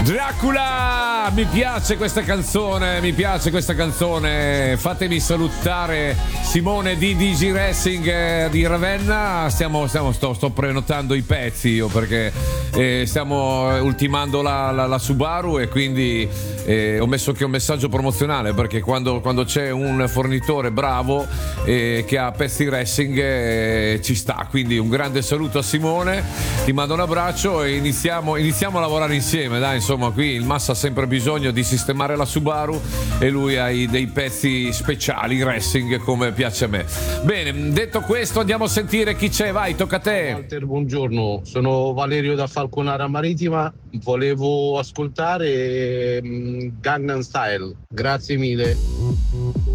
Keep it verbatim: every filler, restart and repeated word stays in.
Dracula, mi piace questa canzone, mi piace questa canzone. Fatemi salutare Simone di D G Racing eh, di Ravenna. Stiamo, stiamo sto, sto prenotando i pezzi io perché eh, stiamo ultimando la, la, la Subaru e quindi eh, ho messo anche un messaggio promozionale perché quando, quando c'è un fornitore bravo eh, che ha pezzi racing eh, ci sta. Quindi un grande saluto a Simone, ti mando un abbraccio e iniziamo, iniziamo a lavorare insieme, dai. Insomma, qui il Massa ha sempre bisogno di sistemare la Subaru e lui ha dei pezzi speciali racing come piace a me. Bene, detto questo andiamo a sentire chi c'è, vai, tocca a te. Walter, buongiorno, sono Valerio da Falconara Marittima, volevo ascoltare mm, Gangnam Style, grazie mille.